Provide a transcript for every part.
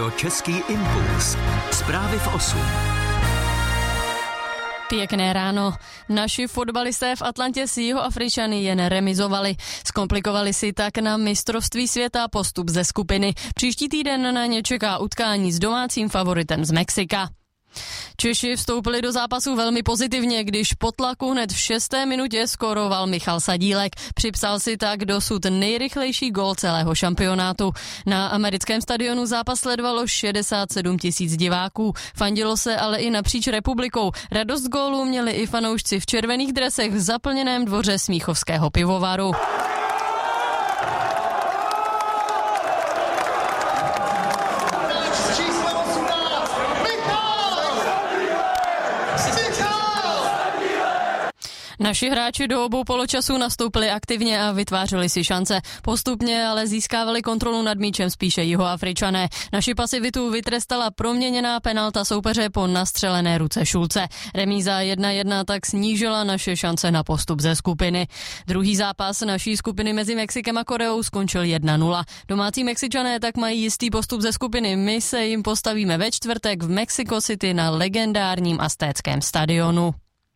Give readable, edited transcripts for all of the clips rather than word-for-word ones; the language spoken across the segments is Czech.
Český impuls. Zprávy v 8. Pěkné ráno. Naši fotbalisté v Atlantě s Jihoafričany jen remizovali. Zkomplikovali si tak na mistrovství světa postup ze skupiny. Příští týden na ně čeká utkání s domácím favoritem z Mexika. Češi vstoupili do zápasu velmi pozitivně, když po tlaku hned v 6. minutě skóroval Michal Sadílek. Připsal si tak dosud nejrychlejší gól celého šampionátu. Na americkém stadionu zápas sledovalo 67 000 diváků. Fandilo se ale i napříč republikou. Radost gólů měli i fanoušci v červených dresech v zaplněném dvoře Smíchovského pivovaru. Naši hráči do obou poločasů nastoupili aktivně a vytvářeli si šance. Postupně ale získávali kontrolu nad míčem spíše Jihoafričané. Naši pasivitu vytrestala proměněná penalta soupeře po nastřelené ruce Šulce. Remíza 1-1 tak snížila naše šance na postup ze skupiny. Druhý zápas naší skupiny mezi Mexikem a Koreou skončil 1-0. Domácí Mexičané tak mají jistý postup ze skupiny. My se jim postavíme ve čtvrtek v Mexico City na legendárním aztéckém stadionu.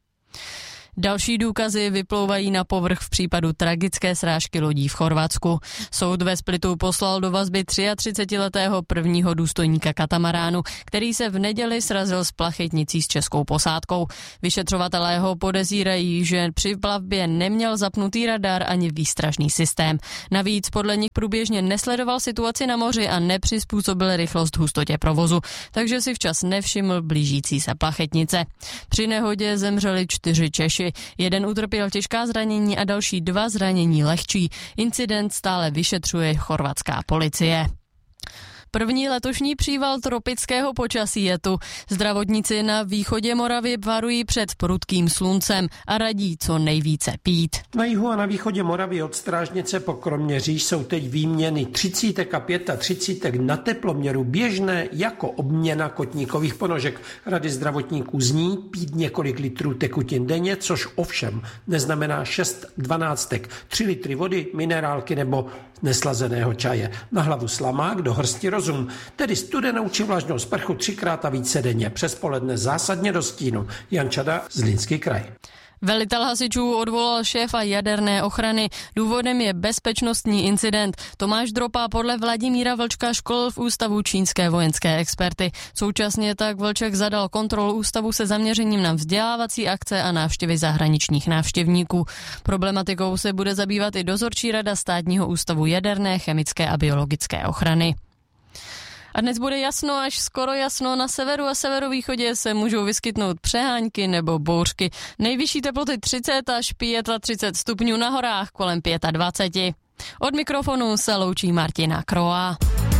Další důkazy vyplouvají na povrch v případu tragické srážky lodí v Chorvatsku. Soud ve Splitu poslal do vazby 33letého prvního důstojníka katamaránu, který se v neděli srazil s plachetnicí s českou posádkou. Vyšetřovatelé ho podezírají, že při plavbě neměl zapnutý radar ani výstražný systém. Navíc podle nich průběžně nesledoval situaci na moři a nepřizpůsobil rychlost hustotě provozu, takže si včas nevšiml blížící se plachetnice. Při nehodě zemřeli 4 Češi. Jeden utrpěl těžká zranění a další 2 zranění lehčí. Incident stále vyšetřuje chorvatská policie. První letošní příval tropického počasí je tu. Zdravotníci na východě Moravy varují před prudkým sluncem a radí co nejvíce pít. Na jihu a na východě Moravy od Strážnice po Kroměříž jsou teď výměny 30 a 35 na teploměru běžné jako obměna kotníkových ponožek. Rady zdravotníků zní pít několik litrů tekutin denně, což ovšem neznamená 6-12, 3 litry vody, minerálky nebo neslazeného čaje. Na hlavu slamák, do hrsti rozum, tedy studenou či vlažnou sprchu 3krát a více denně. Přes poledne zásadně do stínu. Jan Čada, Zlínský kraj. Velitel hasičů odvolal šéfa jaderné ochrany. Důvodem je bezpečnostní incident. Tomáš Dropa podle Vladimíra Vlčka školil v ústavu čínské vojenské experty. Současně tak Vlček zadal kontrolu ústavu se zaměřením na vzdělávací akce a návštěvy zahraničních návštěvníků. Problematikou se bude zabývat i dozorčí rada Státního ústavu jaderné, chemické a biologické ochrany. A dnes bude jasno až skoro jasno, na severu a severovýchodě se můžou vyskytnout přehánky nebo bouřky. Nejvyšší teploty 30 až 35 stupňů, na horách kolem 25. Od mikrofonu se loučí Martina Kroa.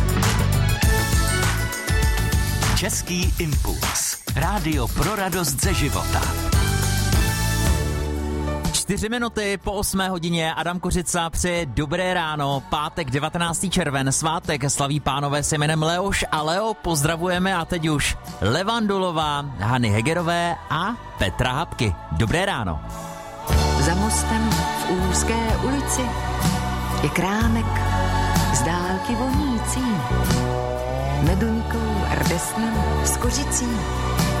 Český impuls. Rádio pro radost ze života. 4 minuty po 8 hodině, Adam Kořica přeje dobré ráno, pátek 19. červen, svátek slaví pánové s jménem Leoš a Leo, pozdravujeme a teď už Levandulová, Hany Hegerové a Petra Hapky. Dobré ráno. Za mostem v úzké ulici je krámek z dálky vonící, meduňkou, rdesnem, s kořicí.